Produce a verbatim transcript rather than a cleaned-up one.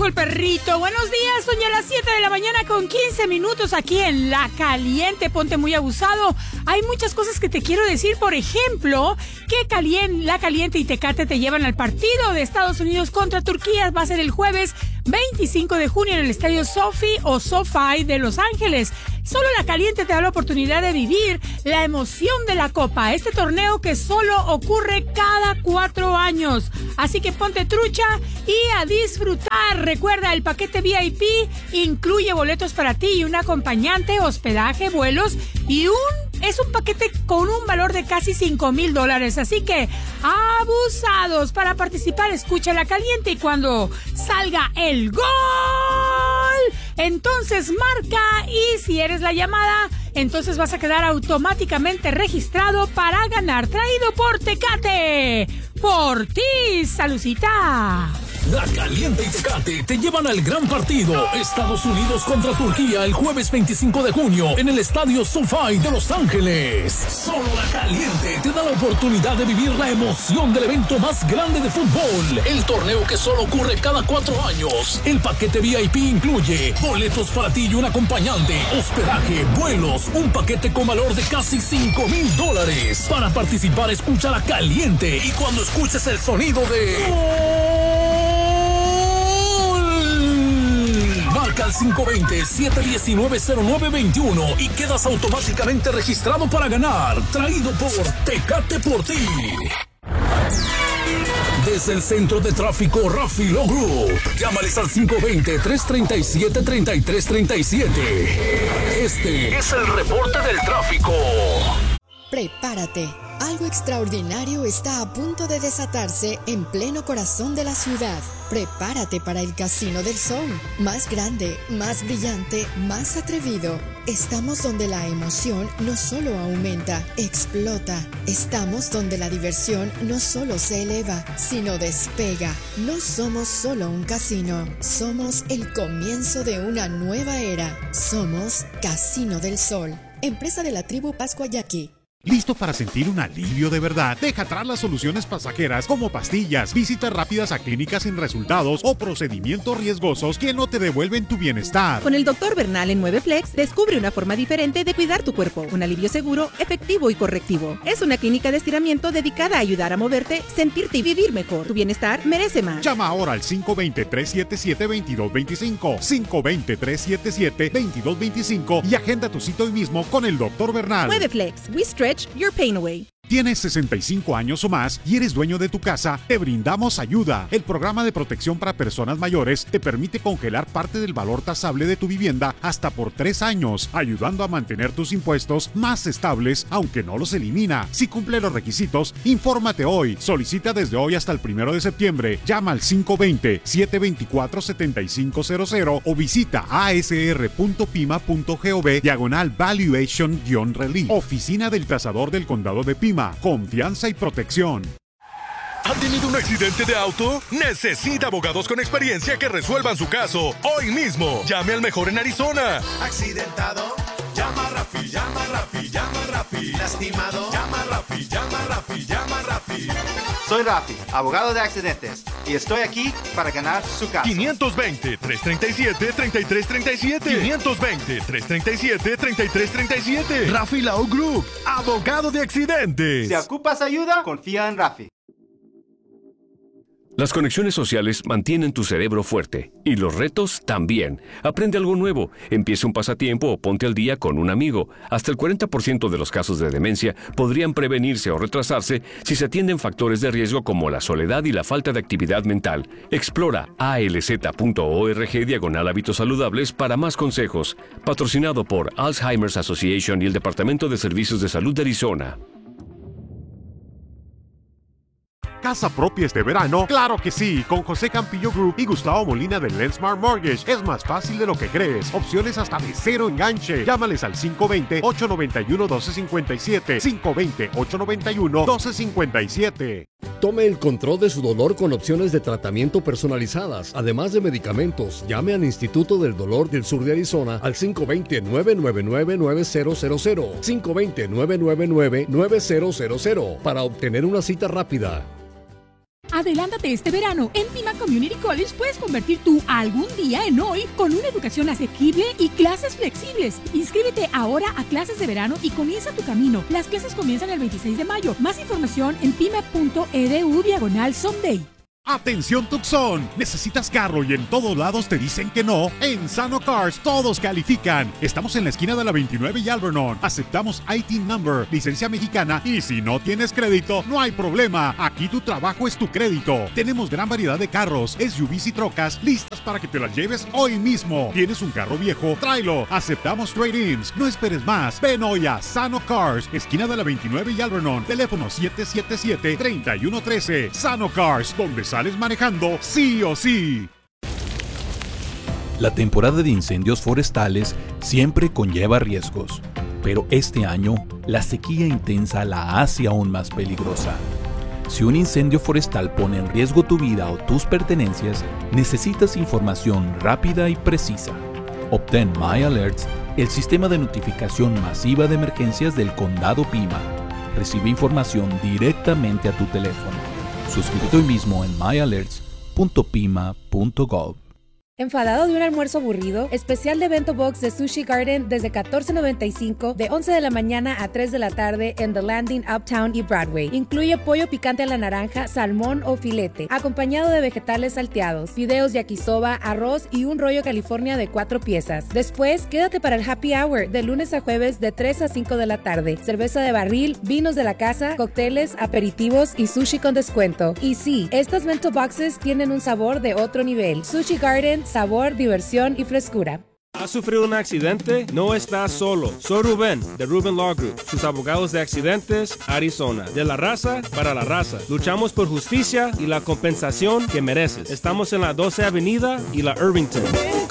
el perrito. Buenos días, son ya las siete de la mañana con quince minutos aquí en La Caliente. Ponte muy abusado. Hay muchas cosas que te quiero decir. Por ejemplo, que Calien, La Caliente y Tecate te llevan al partido de Estados Unidos contra Turquía. Va a ser el jueves veinticinco de junio en el estadio SoFi o SoFi de Los Ángeles. Solo La Caliente te da la oportunidad de vivir la emoción de la Copa, este torneo que solo ocurre cada cuatro años. Así que ponte trucha y a disfrutar. Recuerda, el paquete V I P incluye boletos para ti y un acompañante, hospedaje, vuelos y un... es un paquete con un valor de casi cinco mil dólares. Así que, abusados. Para participar, escucha La Caliente y cuando salga el gol, entonces marca, y si eres la llamada, entonces vas a quedar automáticamente registrado para ganar. Traído por Tecate. Por ti, Salucita. La Caliente y Tecate te llevan al gran partido Estados Unidos contra Turquía el jueves veinticinco de junio en el estadio SoFi de Los Ángeles. Solo La Caliente te da la oportunidad de vivir la emoción del evento más grande de fútbol, el torneo que solo ocurre cada cuatro años. El paquete V I P incluye boletos para ti y un acompañante, hospedaje, vuelos, un paquete con valor de casi cinco mil dólares. Para participar, escucha La Caliente y cuando escuches el sonido de... marca al cinco dos cero, siete uno nueve, cero nueve dos uno y quedas automáticamente registrado para ganar. Traído por Tecate por ti. Desde el centro de tráfico Rafi Law Group, llámales al cinco dos cero, tres tres siete, tres tres tres siete. Este es el reporte del tráfico. Prepárate. Algo extraordinario está a punto de desatarse en pleno corazón de la ciudad. Prepárate para el Casino del Sol. Más grande, más brillante, más atrevido. Estamos donde la emoción no solo aumenta, explota. Estamos donde la diversión no solo se eleva, sino despega. No somos solo un casino. Somos el comienzo de una nueva era. Somos Casino del Sol. Empresa de la tribu Pascua Yaqui. ¿Listo para sentir un alivio de verdad? Deja atrás las soluciones pasajeras como pastillas, visitas rápidas a clínicas sin resultados o procedimientos riesgosos que no te devuelven tu bienestar. Con el doctor Bernal en nueve Flex, descubre una forma diferente de cuidar tu cuerpo. Un alivio seguro, efectivo y correctivo. Es una clínica de estiramiento dedicada a ayudar a moverte, sentirte y vivir mejor. Tu bienestar merece más. Llama ahora al cinco dos cero, tres siete siete, dos dos dos cinco, cinco dos cero, tres siete siete, dos dos dos cinco y agenda tu cita hoy mismo con el doctor Bernal. nueve Flex, we stretch your pain away. ¿Tienes sesenta y cinco años o más y eres dueño de tu casa? Te brindamos ayuda. El programa de protección para personas mayores te permite congelar parte del valor tasable de tu vivienda hasta por tres años, ayudando a mantener tus impuestos más estables, aunque no los elimina. Si cumple los requisitos, infórmate hoy. Solicita desde hoy hasta el primero de septiembre. Llama al cinco dos cero, siete dos cuatro, siete cinco cero cero o visita asr.pima.gov diagonal valuation-relief. Oficina del Tasador del Condado de Pima. Confianza y protección. ¿Ha tenido un accidente de auto? Necesita abogados con experiencia que resuelvan su caso hoy mismo. Llame al mejor en Arizona. ¿Accidentado? Llama a Rafi, llama a Rafi, llama a Rafi. ¿Lastimado? Llama a Rafi, llama a Rafi, llama a Rafi. Soy Rafi, abogado de accidentes, y estoy aquí para ganar su caso. quinientos veinte, trescientos treinta y siete, treinta y tres treinta y siete. quinientos veinte, trescientos treinta y siete, treinta y tres treinta y siete. Rafi Law Group, abogado de accidentes. Si ocupas ayuda, confía en Rafi. Las conexiones sociales mantienen tu cerebro fuerte y los retos también. Aprende algo nuevo, empieza un pasatiempo o ponte al día con un amigo. Hasta el cuarenta por ciento de los casos de demencia podrían prevenirse o retrasarse si se atienden factores de riesgo como la soledad y la falta de actividad mental. Explora alz.org diagonal hábitos saludables para más consejos. Patrocinado por Alzheimer's Association y el Departamento de Servicios de Salud de Arizona. ¿Casa propia este verano? ¡Claro que sí! Con José Campillo Group y Gustavo Molina de Lensmart Mortgage es más fácil de lo que crees. Opciones hasta de cero enganche. Llámales al cinco dos cero, ocho nueve uno, dos cero cinco siete. cinco dos cero, ocho nueve uno, dos cero cinco siete. Tome el control de su dolor con opciones de tratamiento personalizadas, además de medicamentos. Llame al Instituto del Dolor del Sur de Arizona al cinco dos cero, nueve nueve nueve, nueve cero cero cero. cinco dos cero, nueve nueve nueve, nueve cero cero cero para obtener una cita rápida. Adelántate este verano. En Pima Community College puedes convertir tu algún día en hoy con una educación asequible y clases flexibles. Inscríbete ahora a clases de verano y comienza tu camino. Las clases comienzan el veintiséis de mayo. Más información en pima.edu diagonal someday. Atención Tucson, necesitas carro y en todos lados te dicen que no. En Sano Cars todos califican. Estamos en la esquina de la veintinueve y Alvernon. Aceptamos I T number, licencia mexicana y si no tienes crédito, no hay problema. Aquí tu trabajo es tu crédito. Tenemos gran variedad de carros, S U Vs y trocas listas para que te las lleves hoy mismo. ¿Tienes un carro viejo? Tráelo. Aceptamos trade-ins. No esperes más. Ven hoy a Sano Cars, esquina de la veintinueve y Alvernon. Teléfono siete siete siete, tres uno uno tres. Sano Cars, donde sales manejando sí o sí. La temporada de incendios forestales siempre conlleva riesgos, pero este año la sequía intensa la hace aún más peligrosa. Si un incendio forestal pone en riesgo tu vida o tus pertenencias, necesitas información rápida y precisa. Obtén My Alerts, el sistema de notificación masiva de emergencias del Condado Pima. Recibe información directamente a tu teléfono. Suscríbete hoy mismo en my alerts punto pima punto gov. ¿Enfadado de un almuerzo aburrido? Especial de Bento Box de Sushi Garden desde catorce noventa y cinco de once de la mañana a tres de la tarde en The Landing, Uptown y Broadway. Incluye pollo picante a la naranja, salmón o filete, acompañado de vegetales salteados, fideos yakisoba, arroz y un rollo California de cuatro piezas. Después, quédate para el happy hour de lunes a jueves de tres a cinco de la tarde. Cerveza de barril, vinos de la casa, cócteles, aperitivos y sushi con descuento. Y sí, estas Bento Boxes tienen un sabor de otro nivel. Sushi Garden, sabor, diversión y frescura. ¿Has sufrido un accidente? No estás solo. Soy Rubén, de Rubén Law Group, sus abogados de accidentes, Arizona. De la raza para la raza. Luchamos por justicia y la compensación que mereces. Estamos en la doce Avenida y la Irvington.